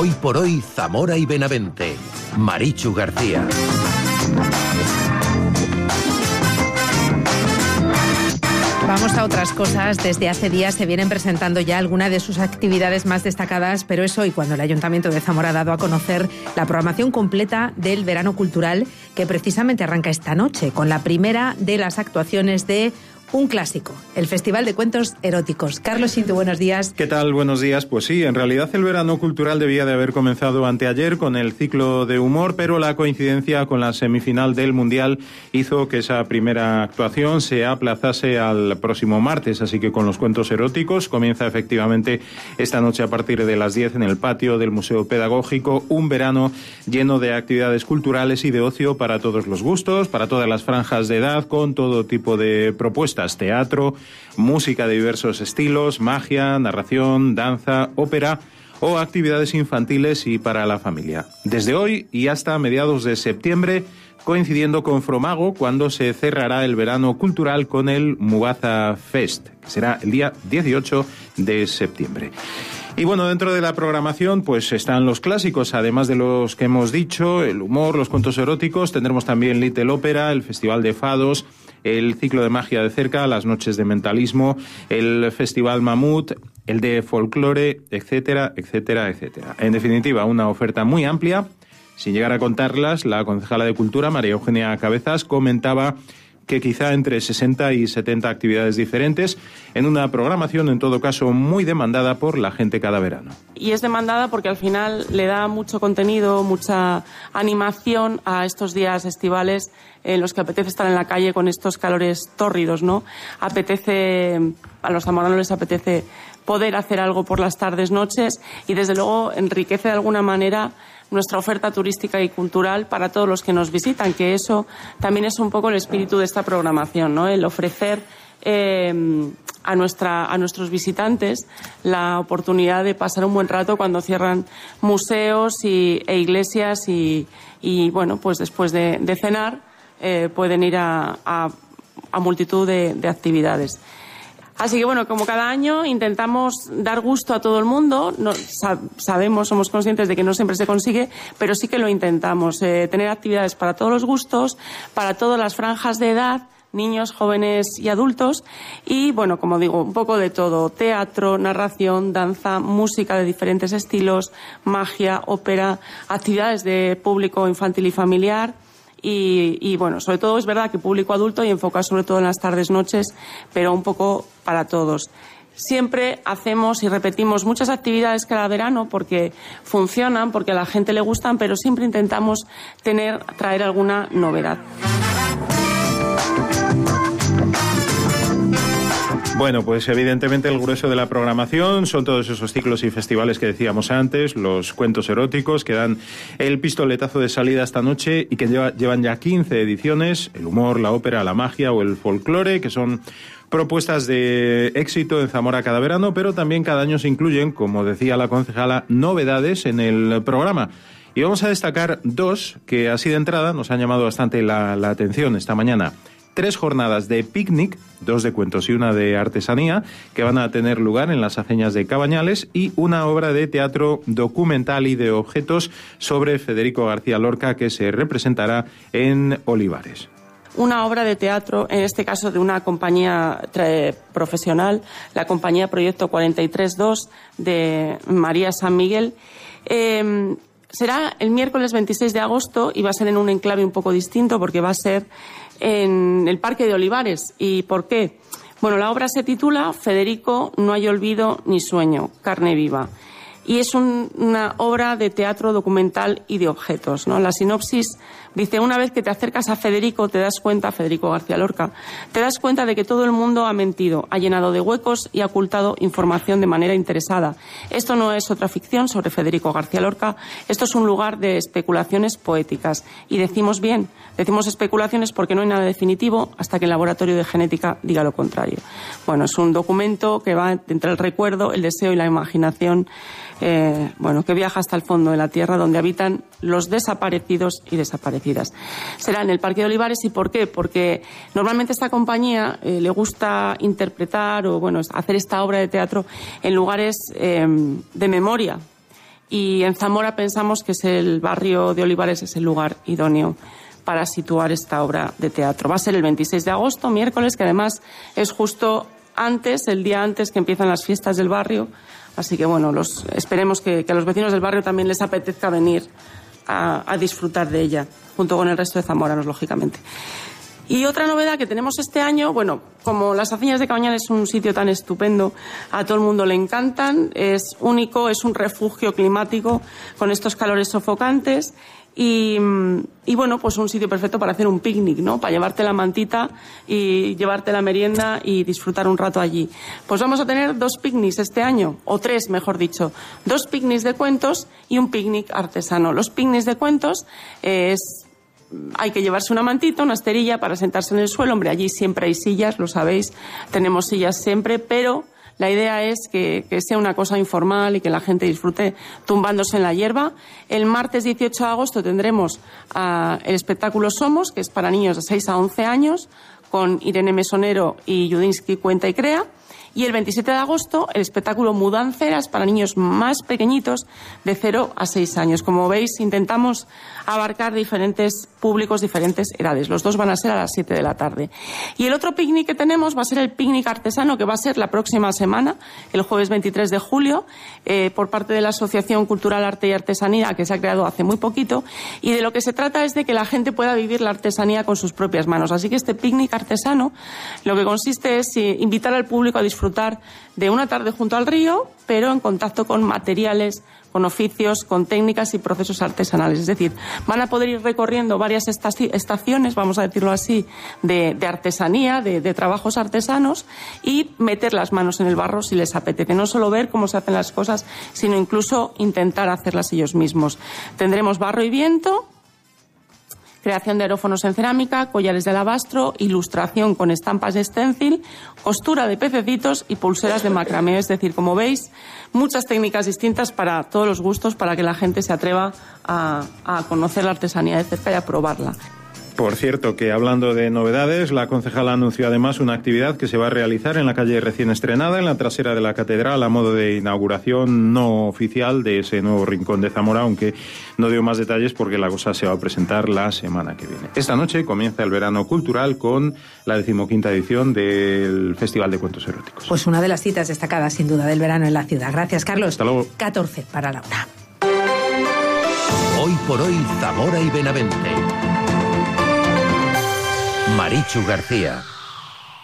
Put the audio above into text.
Hoy por hoy, Zamora y Benavente. Marichu García. Vamos a otras cosas. Desde hace días se vienen presentando ya algunas de sus actividades más destacadas, pero es hoy cuando el Ayuntamiento de Zamora ha dado a conocer la programación completa del verano cultural, que precisamente arranca esta noche con la primera de las actuaciones de un clásico, el Festival de Cuentos Eróticos. Carlos Xinto, buenos días. ¿Qué tal? Buenos días. Pues sí, en realidad el verano cultural debía de haber comenzado anteayer con el ciclo de humor, pero la coincidencia con la semifinal del Mundial hizo que esa primera actuación se aplazase al próximo martes, así que con los cuentos eróticos comienza efectivamente esta noche a partir de las 10 en el patio del Museo Pedagógico, un verano lleno de actividades culturales y de ocio para todos los gustos, para todas las franjas de edad, con todo tipo de propuestas. Teatro, música de diversos estilos, magia, narración, danza, ópera o actividades infantiles y para la familia. Desde hoy y hasta mediados de septiembre, coincidiendo con Fromago, cuando se cerrará el verano cultural con el Mugaza Fest, que será el día 18 de septiembre. Y bueno, dentro de la programación pues están los clásicos, además de los que hemos dicho, el humor, los cuentos eróticos, tendremos también Little Ópera, el Festival de Fados, el ciclo de magia de cerca, las noches de mentalismo, el Festival Mamut, el de folclore, etcétera, etcétera, etcétera. En definitiva, una oferta muy amplia. Sin llegar a contarlas, la concejala de Cultura, María Eugenia Cabezas, comentaba que quizá entre 60 y 70 actividades diferentes en una programación, en todo caso, muy demandada por la gente cada verano. Y es demandada porque al final le da mucho contenido, mucha animación a estos días estivales en los que apetece estar en la calle con estos calores tórridos, ¿no? A los zamoranos les apetece poder hacer algo por las tardes, noches, y desde luego enriquece de alguna manera nuestra oferta turística y cultural para todos los que nos visitan, que eso también es un poco el espíritu de esta programación, ¿no? El ofrecer a nuestros visitantes la oportunidad de pasar un buen rato cuando cierran museos e iglesias y bueno, pues después de cenar pueden ir a multitud de actividades. Así que bueno, como cada año intentamos dar gusto a todo el mundo. Somos conscientes de que no siempre se consigue, pero sí que lo intentamos. Tener actividades para todos los gustos, para todas las franjas de edad, niños, jóvenes y adultos. Y bueno, como digo, un poco de todo. Teatro, narración, danza, música de diferentes estilos, magia, ópera, actividades de público infantil y familiar. Y bueno, sobre todo es verdad que público adulto y enfocado sobre todo en las tardes, noches, pero un poco para todos. Siempre hacemos y repetimos muchas actividades cada verano porque funcionan, porque a la gente le gustan, pero siempre intentamos traer alguna novedad. Bueno, pues evidentemente el grueso de la programación son todos esos ciclos y festivales que decíamos antes, los cuentos eróticos que dan el pistoletazo de salida esta noche y que llevan ya 15 ediciones, el humor, la ópera, la magia o el folclore, que son propuestas de éxito en Zamora cada verano, pero también cada año se incluyen, como decía la concejala, novedades en el programa. Y vamos a destacar dos que así de entrada nos han llamado bastante la atención esta mañana. 3 jornadas de picnic, 2 de cuentos y una de artesanía, que van a tener lugar en las aceñas de Cabañales, y una obra de teatro documental y de objetos sobre Federico García Lorca, que se representará en Olivares. Una obra de teatro, en este caso de una compañía profesional, la compañía Proyecto 43.2 de María San Miguel. Será el miércoles 26 de agosto y va a ser en un enclave un poco distinto porque va a ser en el Parque de Olivares. ¿Y por qué? Bueno, la obra se titula Federico, no hay olvido ni sueño, carne viva. Y es una obra de teatro documental y de objetos, ¿no? La sinopsis dice: una vez que te acercas a Federico, te das cuenta, Federico García Lorca, te das cuenta de que todo el mundo ha mentido, ha llenado de huecos y ha ocultado información de manera interesada. Esto no es otra ficción sobre Federico García Lorca, esto es un lugar de especulaciones poéticas. Y decimos especulaciones porque no hay nada definitivo hasta que el laboratorio de genética diga lo contrario. Bueno, es un documento que va entre el recuerdo, el deseo y la imaginación, que viaja hasta el fondo de la tierra, donde habitan los desaparecidos y desaparecidas. Será en el Parque de Olivares. ¿Y por qué? Porque normalmente esta compañía le gusta interpretar hacer esta obra de teatro en lugares de memoria. y en Zamora pensamos que el barrio de Olivares es el lugar idóneo para situar esta obra de teatro. Va a ser el 26 de agosto, miércoles, que además es justo el día antes que empiezan las fiestas del barrio. Así que bueno, esperemos que a los vecinos del barrio también les apetezca venir a disfrutar de ella, junto con el resto de zamoranos, lógicamente. Y otra novedad que tenemos este año, bueno, como las Haciñas de Cabañal es un sitio tan estupendo, a todo el mundo le encantan, es único, es un refugio climático con estos calores sofocantes y bueno, pues un sitio perfecto para hacer un picnic, ¿no? Para llevarte la mantita y llevarte la merienda y disfrutar un rato allí. Pues vamos a tener 2 picnics este año, o 3, mejor dicho. 2 picnics de cuentos y un picnic artesano. Los picnics de cuentos hay que llevarse una mantita, una esterilla para sentarse en el suelo. Hombre, allí siempre hay sillas, lo sabéis, tenemos sillas siempre, pero la idea es que sea una cosa informal y que la gente disfrute tumbándose en la hierba. El martes 18 de agosto tendremos el espectáculo Somos, que es para niños de 6 a 11 años, con Irene Mesonero y Judinsky Cuenta y Crea. Y el 27 de agosto, el espectáculo Mudanceras para niños más pequeñitos de 0 a 6 años. Como veis, intentamos abarcar diferentes públicos, diferentes edades. Los 2 van a ser a las 7 de la tarde. Y el otro picnic que tenemos va a ser el picnic artesano, que va a ser la próxima semana, el jueves 23 de julio, por parte de la Asociación Cultural Arte y Artesanía, que se ha creado hace muy poquito. Y de lo que se trata es de que la gente pueda vivir la artesanía con sus propias manos. Así que este picnic artesano lo que consiste es invitar al público a disfrutar de una tarde junto al río, pero en contacto con materiales, con oficios, con técnicas y procesos artesanales. Es decir, van a poder ir recorriendo varias estaciones, vamos a decirlo así, de artesanía, de trabajos artesanos y meter las manos en el barro si les apetece. No solo ver cómo se hacen las cosas, sino incluso intentar hacerlas ellos mismos. Tendremos barro y viento, creación de aerófonos en cerámica, collares de alabastro, ilustración con estampas de stencil, costura de pececitos y pulseras de macramé. Es decir, como veis, muchas técnicas distintas para todos los gustos, para que la gente se atreva a conocer la artesanía de cerca y a probarla. Por cierto, que hablando de novedades, la concejala anunció además una actividad que se va a realizar en la calle recién estrenada, en la trasera de la catedral, a modo de inauguración no oficial de ese nuevo rincón de Zamora, aunque no dio más detalles porque la cosa se va a presentar la semana que viene. Esta noche comienza el verano cultural con la 15ª edición del Festival de Cuentos Eróticos. Pues una de las citas destacadas, sin duda, del verano en la ciudad. Gracias, Carlos. Hasta luego. 14 para la 1. Hoy por hoy, Zamora y Benavente. Marichu García.